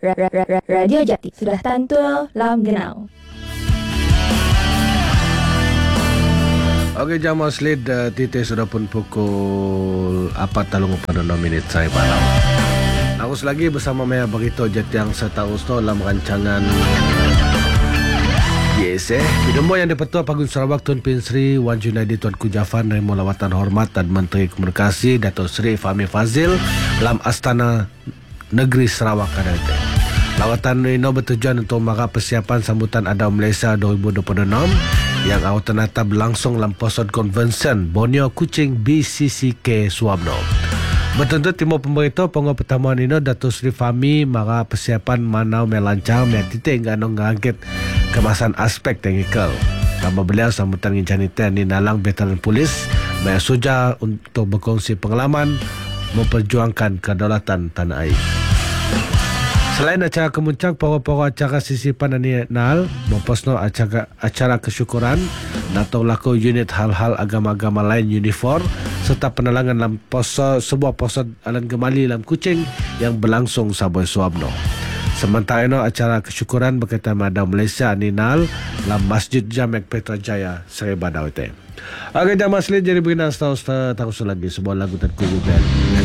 Radio Jati sudah tantul lam genau. Okey, jam asli titik sudah pun pukul 4.36 saya malam. Terus lagi bersama Maya Barito Jatiang serta Usno dalam rancangan Bidumbo yang dipertua Pagun Sarawak Tun Pin Sri Wan Junaidi Tuanku Jafar nerima lawatan hormat dan Menteri Komunikasi Dato' Sri Fahmi Fazil dalam Astana Negeri Sarawak Kadang. Lawatan ini bertujuan untuk menggarap persiapan sambutan Adau Malaysia 2026 yang awal-awal berlangsung dalam Pusat Convention Borneo Kuching BCCK Suwabno. Bertentu timur pemberitahu penguat pertemuan ini Dato' Sri Fahmi mara persiapan manau melancar titik hingga ngangkit kemasan aspek teknikal. Tambah beliau sambutan ngincanita ni nalang veteran polis Maya Suja untuk berkongsi pengalaman memperjuangkan kedaulatan tanah air. Selain acara kemuncak, para acara sisipan dan nal memposno acara kesyukuran atau laku unit hal-hal agama-agama lain unifor serta penelangan dalam sebuah pos alang gemali dalam Kuching yang berlangsung Saboi Suwabno. Sementara itu acara kesyukuran berkaitan Adau Malaysia Ninal dalam Masjid Jamek Petrajaya Seri Badau. Okey, jam asli jadi begini tahu lagi sebuah lagu Tengku Google.